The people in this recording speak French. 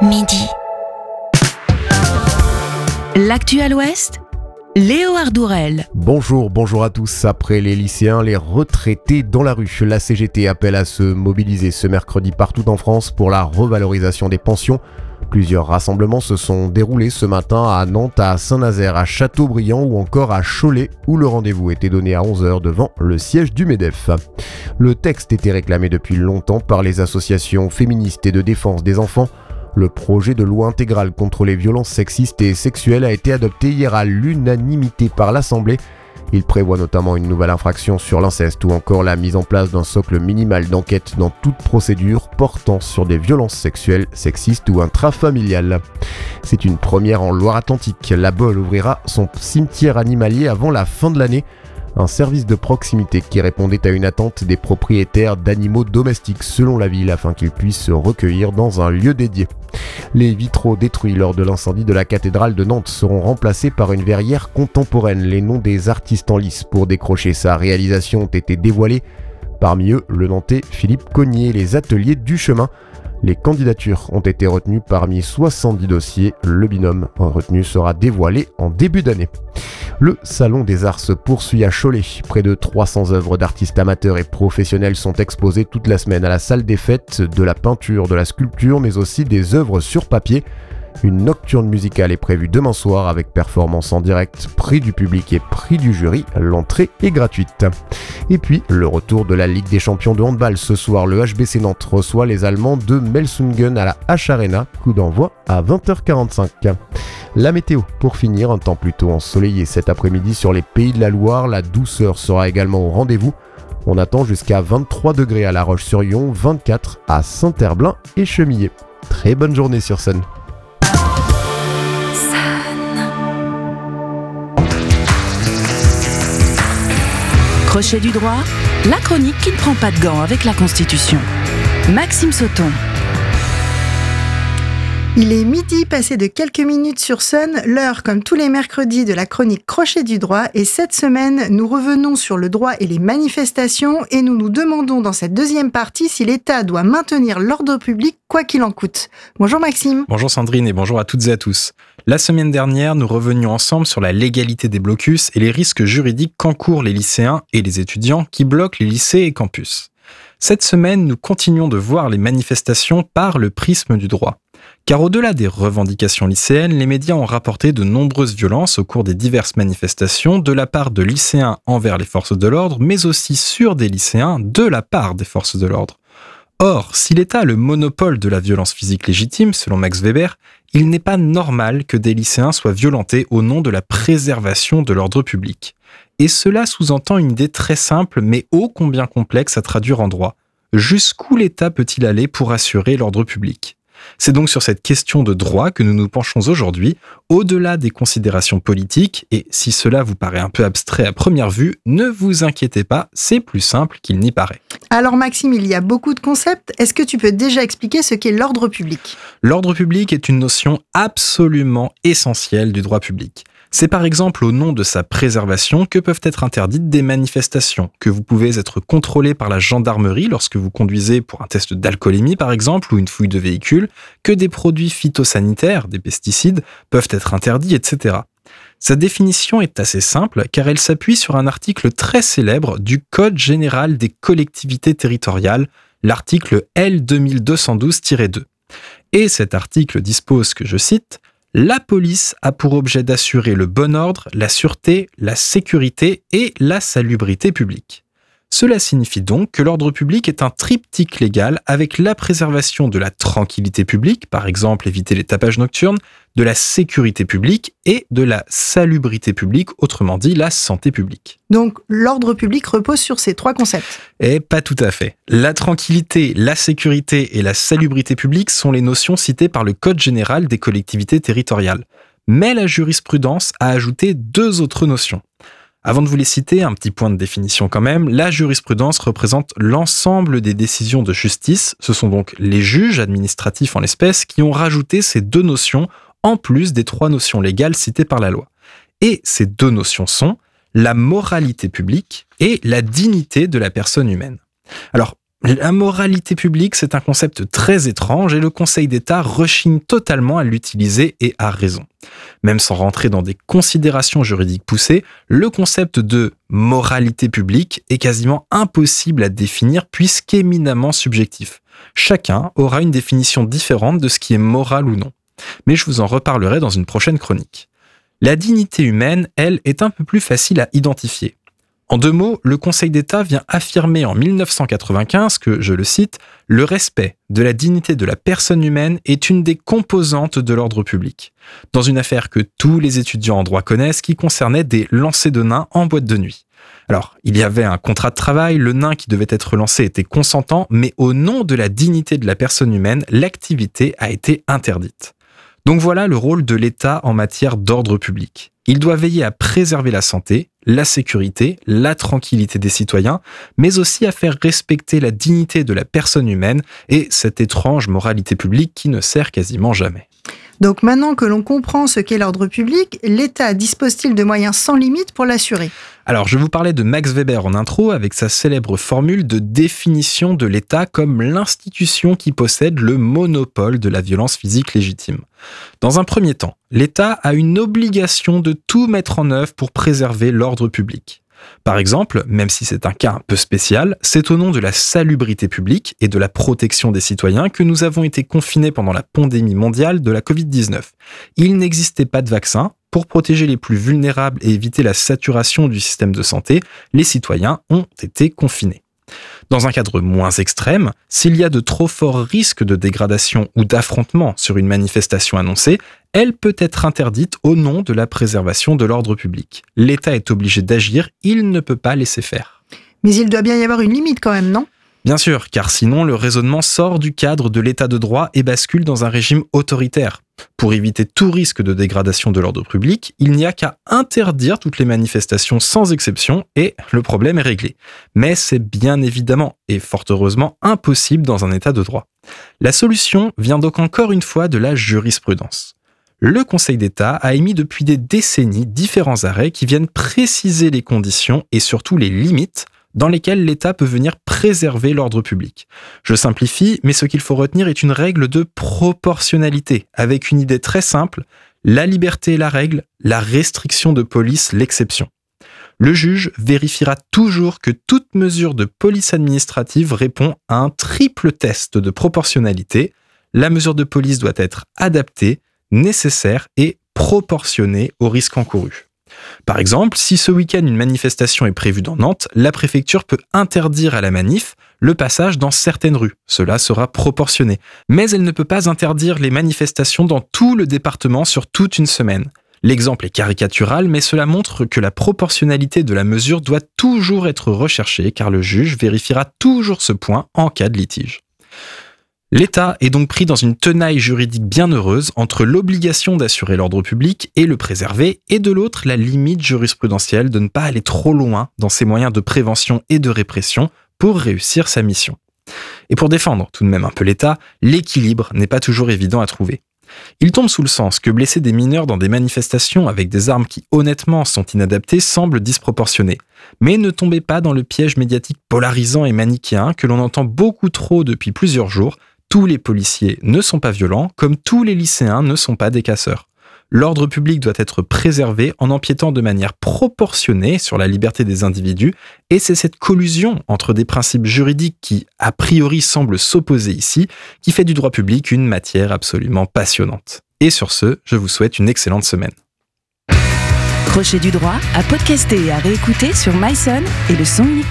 Midi. L'actu à l'Ouest, Léo Ardourel. Bonjour à tous. Après les lycéens, les retraités dans la rue. La CGT appelle à se mobiliser ce mercredi partout en France pour la revalorisation des pensions. Plusieurs rassemblements se sont déroulés ce matin à Nantes, à Saint-Nazaire, à Châteaubriand ou encore à Cholet, où le rendez-vous était donné à 11h devant le siège du MEDEF. Le texte était réclamé depuis longtemps par les associations féministes et de défense des enfants. Le projet de loi intégrale contre les violences sexistes et sexuelles a été adopté hier à l'unanimité par l'Assemblée. Il prévoit notamment une nouvelle infraction sur l'inceste ou encore la mise en place d'un socle minimal d'enquête dans toute procédure portant sur des violences sexuelles, sexistes ou intrafamiliales. C'est une première en Loire-Atlantique. La Baule ouvrira son cimetière animalier avant la fin de l'année. Un service de proximité qui répondait à une attente des propriétaires d'animaux domestiques selon la ville afin qu'ils puissent se recueillir dans un lieu dédié. Les vitraux détruits lors de l'incendie de la cathédrale de Nantes seront remplacés par une verrière contemporaine. Les noms des artistes en lice pour décrocher sa réalisation ont été dévoilés. Parmi eux, le Nantais Philippe Cognier, les ateliers du chemin. Les candidatures ont été retenues parmi 70 dossiers. Le binôme retenu sera dévoilé en début d'année. Le Salon des Arts se poursuit à Cholet. Près de 300 œuvres d'artistes amateurs et professionnels sont exposées toute la semaine à la salle des fêtes, de la peinture, de la sculpture, mais aussi des œuvres sur papier. Une nocturne musicale est prévue demain soir avec performance en direct, prix du public et prix du jury. L'entrée est gratuite. Et puis, le retour de la Ligue des champions de handball. Ce soir, le HBC Nantes reçoit les Allemands de Melsungen à la H-Arena. Coup d'envoi à 20h45. La météo, pour finir, un temps plutôt ensoleillé cet après-midi sur les Pays de la Loire. La douceur sera également au rendez-vous. On attend jusqu'à 23 degrés à La Roche-sur-Yon, 24 à Saint-Herblain et Chemillé. Très bonne journée sur Sun. Crochet du droit, la chronique qui ne prend pas de gants avec la Constitution. Maxime Sauton. Il est midi, passé de quelques minutes sur Sun, l'heure comme tous les mercredis de la chronique Crochet du droit, et cette semaine, nous revenons sur le droit et les manifestations et nous nous demandons dans cette deuxième partie si l'État doit maintenir l'ordre public quoi qu'il en coûte. Bonjour Maxime. Bonjour Sandrine et bonjour à toutes et à tous. La semaine dernière, nous revenions ensemble sur la légalité des blocus et les risques juridiques qu'encourent les lycéens et les étudiants qui bloquent les lycées et campus. Cette semaine, nous continuons de voir les manifestations par le prisme du droit. Car au-delà des revendications lycéennes, les médias ont rapporté de nombreuses violences au cours des diverses manifestations de la part de lycéens envers les forces de l'ordre, mais aussi sur des lycéens de la part des forces de l'ordre. Or, si l'État a le monopole de la violence physique légitime, selon Max Weber, il n'est pas normal que des lycéens soient violentés au nom de la préservation de l'ordre public. Et cela sous-entend une idée très simple, mais ô combien complexe à traduire en droit. Jusqu'où l'État peut-il aller pour assurer l'ordre public ? C'est donc sur cette question de droit que nous nous penchons aujourd'hui, au-delà des considérations politiques, et si cela vous paraît un peu abstrait à première vue, ne vous inquiétez pas, c'est plus simple qu'il n'y paraît. Alors Maxime, il y a beaucoup de concepts, est-ce que tu peux déjà expliquer ce qu'est l'ordre public ? L'ordre public est une notion absolument essentielle du droit public. C'est par exemple au nom de sa préservation que peuvent être interdites des manifestations, que vous pouvez être contrôlé par la gendarmerie lorsque vous conduisez pour un test d'alcoolémie par exemple ou une fouille de véhicule, que des produits phytosanitaires, des pesticides, peuvent être interdits, etc. Sa définition est assez simple car elle s'appuie sur un article très célèbre du Code général des collectivités territoriales, l'article L 2212-2. Et cet article dispose que, je cite, « La police a pour objet d'assurer le bon ordre, la sûreté, la sécurité et la salubrité publique. » Cela signifie donc que l'ordre public est un triptyque légal avec la préservation de la tranquillité publique, par exemple éviter les tapages nocturnes, de la sécurité publique et de la salubrité publique, autrement dit la santé publique. Donc l'ordre public repose sur ces trois concepts. Et pas tout à fait. La tranquillité, la sécurité et la salubrité publique sont les notions citées par le Code général des collectivités territoriales. Mais la jurisprudence a ajouté deux autres notions. Avant de vous les citer, un petit point de définition quand même, la jurisprudence représente l'ensemble des décisions de justice. Ce sont donc les juges administratifs en l'espèce qui ont rajouté ces deux notions en plus des trois notions légales citées par la loi. Et ces deux notions sont la moralité publique et la dignité de la personne humaine. Alors, La moralité publique, c'est un concept très étrange et le Conseil d'État rechigne totalement à l'utiliser et a raison. Même sans rentrer dans des considérations juridiques poussées, le concept de moralité publique est quasiment impossible à définir puisqu'éminemment subjectif. Chacun aura une définition différente de ce qui est moral ou non. Mais je vous en reparlerai dans une prochaine chronique. La dignité humaine, elle, est un peu plus facile à identifier. En 2 mots, le Conseil d'État vient affirmer en 1995 que, je le cite, « le respect de la dignité de la personne humaine est une des composantes de l'ordre public », dans une affaire que tous les étudiants en droit connaissent qui concernait des lancers de nains en boîte de nuit. Alors, il y avait un contrat de travail, le nain qui devait être lancé était consentant, mais au nom de la dignité de la personne humaine, l'activité a été interdite. Donc voilà le rôle de l'État en matière d'ordre public. Il doit veiller à préserver la santé, la sécurité, la tranquillité des citoyens, mais aussi à faire respecter la dignité de la personne humaine et cette étrange moralité publique qui ne sert quasiment jamais. Donc maintenant que l'on comprend ce qu'est l'ordre public, l'État dispose-t-il de moyens sans limite pour l'assurer ? Alors, je vous parlais de Max Weber en intro avec sa célèbre formule de définition de l'État comme l'institution qui possède le monopole de la violence physique légitime. Dans un premier temps, l'État a une obligation de tout mettre en œuvre pour préserver l'ordre public. Par exemple, même si c'est un cas un peu spécial, c'est au nom de la salubrité publique et de la protection des citoyens que nous avons été confinés pendant la pandémie mondiale de la Covid-19. Il n'existait pas de vaccin. Pour protéger les plus vulnérables et éviter la saturation du système de santé, les citoyens ont été confinés. Dans un cadre moins extrême, s'il y a de trop forts risques de dégradation ou d'affrontement sur une manifestation annoncée, elle peut être interdite au nom de la préservation de l'ordre public. L'État est obligé d'agir, il ne peut pas laisser faire. Mais il doit bien y avoir une limite quand même, non ? Bien sûr, car sinon le raisonnement sort du cadre de l'état de droit et bascule dans un régime autoritaire. Pour éviter tout risque de dégradation de l'ordre public, il n'y a qu'à interdire toutes les manifestations sans exception et le problème est réglé. Mais c'est bien évidemment et fort heureusement impossible dans un état de droit. La solution vient donc encore une fois de la jurisprudence. Le Conseil d'État a émis depuis des décennies différents arrêts qui viennent préciser les conditions et surtout les limites dans lesquelles l'État peut venir préserver l'ordre public. Je simplifie, mais ce qu'il faut retenir est une règle de proportionnalité, avec une idée très simple, la liberté est la règle, la restriction de police l'exception. Le juge vérifiera toujours que toute mesure de police administrative répond à un triple test de proportionnalité. La mesure de police doit être adaptée, nécessaire et proportionnée au risque encouru. Par exemple, si ce week-end une manifestation est prévue dans Nantes, la préfecture peut interdire à la manif le passage dans certaines rues. Cela sera proportionné. Mais elle ne peut pas interdire les manifestations dans tout le département sur toute une semaine. L'exemple est caricatural, mais cela montre que la proportionnalité de la mesure doit toujours être recherchée car le juge vérifiera toujours ce point en cas de litige. L'État est donc pris dans une tenaille juridique bien heureuse entre l'obligation d'assurer l'ordre public et le préserver, et de l'autre la limite jurisprudentielle de ne pas aller trop loin dans ses moyens de prévention et de répression pour réussir sa mission. Et pour défendre tout de même un peu l'État, l'équilibre n'est pas toujours évident à trouver. Il tombe sous le sens que blesser des mineurs dans des manifestations avec des armes qui honnêtement sont inadaptées semble disproportionné. Mais ne tombez pas dans le piège médiatique polarisant et manichéen que l'on entend beaucoup trop depuis plusieurs jours. Tous les policiers ne sont pas violents, comme tous les lycéens ne sont pas des casseurs. L'ordre public doit être préservé en empiétant de manière proportionnée sur la liberté des individus, et c'est cette collusion entre des principes juridiques qui, a priori, semblent s'opposer ici, qui fait du droit public une matière absolument passionnante. Et sur ce, je vous souhaite une excellente semaine. Crochet du droit à podcaster et à réécouter sur myson et le sonunique.fr.